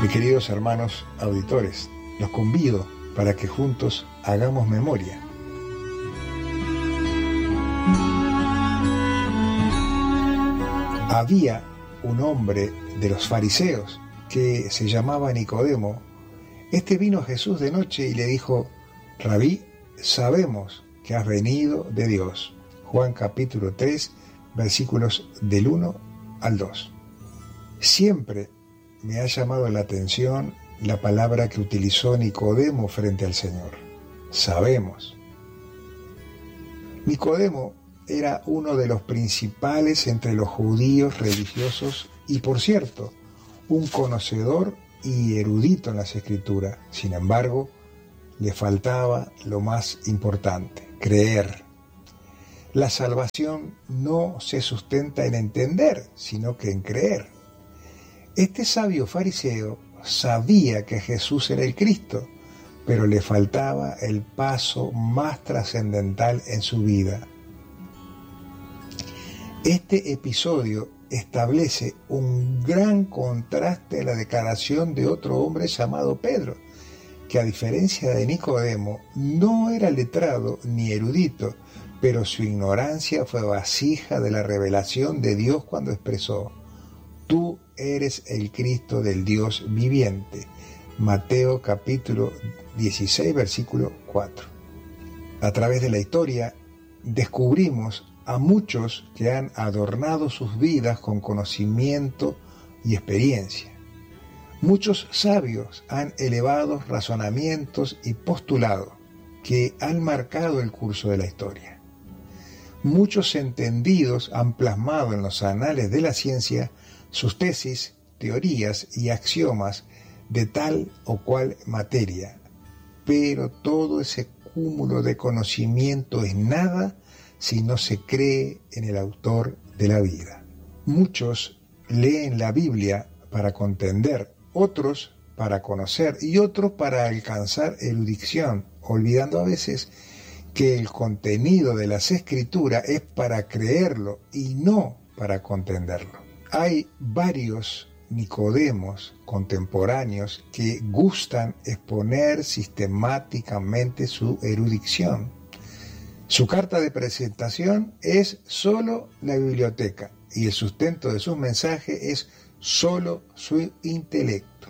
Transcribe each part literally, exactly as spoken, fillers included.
Mis queridos hermanos auditores, los convido para que juntos hagamos memoria. Había un hombre de los fariseos que se llamaba Nicodemo. Este vino a Jesús de noche y le dijo: Rabí, sabemos que has venido de Dios. Juan capítulo tres, versículos del uno al dos. Siempre me ha llamado la atención la palabra que utilizó Nicodemo frente al Señor. Sabemos. Nicodemo era uno de los principales entre los judíos religiosos y, por cierto, un conocedor y erudito en las Escrituras. Sin embargo, le faltaba lo más importante: creer. La salvación no se sustenta en entender, sino que en creer. Este sabio fariseo sabía que Jesús era el Cristo, pero le faltaba el paso más trascendental en su vida. Este episodio establece un gran contraste en la declaración de otro hombre llamado Pedro, que a diferencia de Nicodemo no era letrado ni erudito, pero su ignorancia fue vasija de la revelación de Dios cuando expresó: Tú eres el Cristo del Dios viviente. Mateo capítulo dieciséis, versículo cuatro. A través de la historia descubrimos a muchos que han adornado sus vidas con conocimiento y experiencia. Muchos sabios han elevado razonamientos y postulados que han marcado el curso de la historia. Muchos entendidos han plasmado en los anales de la ciencia sus tesis, teorías y axiomas de tal o cual materia, pero todo ese cúmulo de conocimiento es nada si no se cree en el autor de la vida. Muchos leen la Biblia para comprender, otros para conocer y otros para alcanzar erudición, olvidando a veces que el contenido de las Escrituras es para creerlo y no para comprenderlo. Hay varios Nicodemos contemporáneos que gustan exponer sistemáticamente su erudición. Su carta de presentación es solo la biblioteca y el sustento de sus mensajes es solo su intelecto.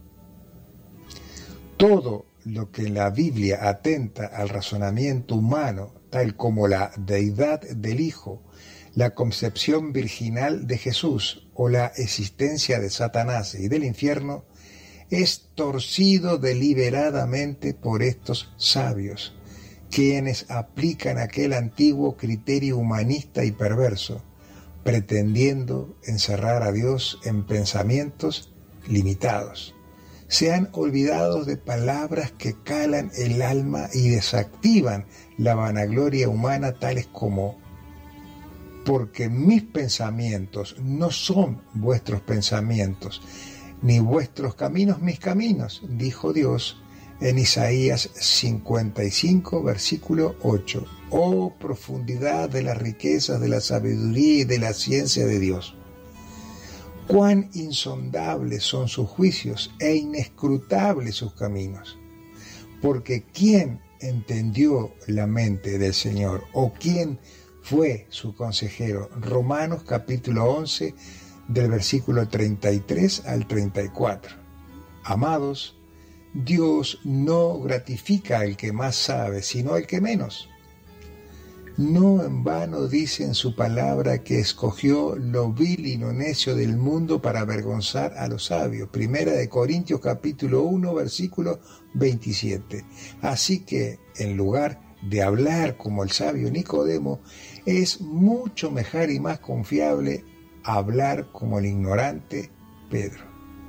Todo lo que en la Biblia atenta al razonamiento humano, tal como la deidad del Hijo, la concepción virginal de Jesús o la existencia de Satanás y del infierno, es torcido deliberadamente por estos sabios, quienes aplican aquel antiguo criterio humanista y perverso, pretendiendo encerrar a Dios en pensamientos limitados. Se han olvidado de palabras que calan el alma y desactivan la vanagloria humana, tales como: porque mis pensamientos no son vuestros pensamientos, ni vuestros caminos mis caminos, dijo Dios en Isaías cincuenta y cinco, versículo ocho. Oh profundidad de las riquezas de la sabiduría y de la ciencia de Dios. Cuán insondables son sus juicios e inescrutables sus caminos. Porque ¿quién entendió la mente del Señor? ¿O quién fue su consejero? Romanos capítulo once, del versículo treinta y tres al treinta y cuatro. Amados, Dios no gratifica al que más sabe, sino al que menos. No en vano dice en su palabra que escogió lo vil y lo necio del mundo para avergonzar a los sabios. Primera de Corintios capítulo uno, versículo veintisiete. Así que, en lugar de hablar como el sabio Nicodemo, es mucho mejor y más confiable hablar como el ignorante Pedro.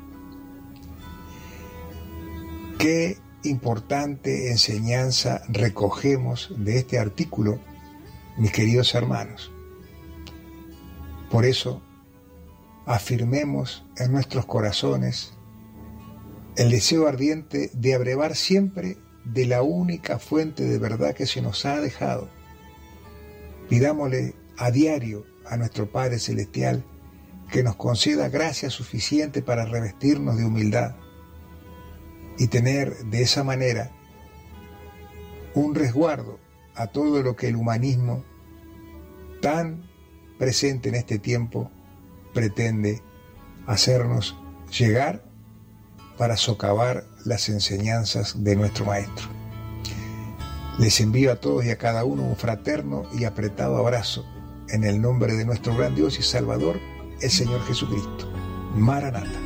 Qué importante enseñanza recogemos de este artículo, mis queridos hermanos. Por eso, afirmemos en nuestros corazones el deseo ardiente de abrevar siempre de la única fuente de verdad que se nos ha dejado. Pidámosle a diario a nuestro Padre Celestial que nos conceda gracia suficiente para revestirnos de humildad, y tener de esa manera un resguardo a todo lo que el humanismo tan presente en este tiempo pretende hacernos llegar para socavar las enseñanzas de nuestro Maestro. Les envío a todos y a cada uno un fraterno y apretado abrazo en el nombre de nuestro gran Dios y Salvador, el Señor Jesucristo. Maranata.